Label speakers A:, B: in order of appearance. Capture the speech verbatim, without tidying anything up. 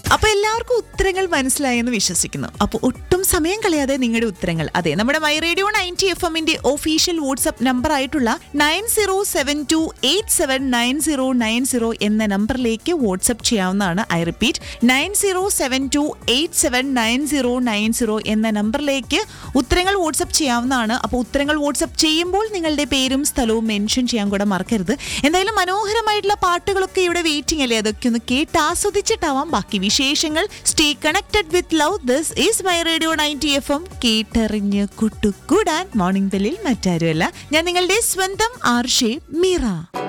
A: അപ്പൊ എല്ലാവർക്കും ഉത്തരങ്ങൾ മനസ്സിലായെന്ന് വിശ്വസിക്കുന്നു. അപ്പൊ ഒട്ടും സമയം കളയാതെ നിങ്ങളുടെ ഉത്തരങ്ങൾ അതെ നമ്മുടെ മൈ റേഡിയോ നയൻറ്റി എഫ് എമ്മിന്റെ ഒഫീഷ്യൽ വാട്സ്ആപ്പ് നമ്പർ ആയിട്ടുള്ള nine zero seven to eight seven nine zero nine zero എന്ന നമ്പറിലേക്ക് വാട്സ്ആപ്പ് ചെയ്യാവുന്നതാണ്. I repeat nine zero seven to eight seven nine zero nine zero എന്ന നമ്പറിലേക്ക് ഉത്തരങ്ങൾ വാട്സ്ആപ്പ് ചെയ്യാവുന്നതാണ്. അപ്പോൾ ഉത്തരങ്ങൾ വാട്സ്ആപ്പ് ചെയ്യുമ്പോൾ നിങ്ങളുടെ പേരും സ്ഥലവും മെൻഷൻ ചെയ്യാൻ കൂടെ മറക്കരുത്. എന്തായാലും മനോഹരമായിട്ടുള്ള പാട്ടുകളൊക്കെ ഇവിടെ വെയിറ്റിംഗ് അല്ലേ, അതൊക്കെ ഒന്ന് കേട്ട് ആസ്വദിച്ചിട്ടാവാം ബാക്കി വിശേഷങ്ങൾ. Stay connected with love. This is my radio ninety F M. കേട്ടറിഞ്ഞ് കുട്ടുകൂടാൻ മോർണിംഗ് ബെല്ലിൽ മറ്റാരുമല്ല, ഞാൻ നിങ്ങളുടെ സ്വന്തം ആർഷേ മീറ.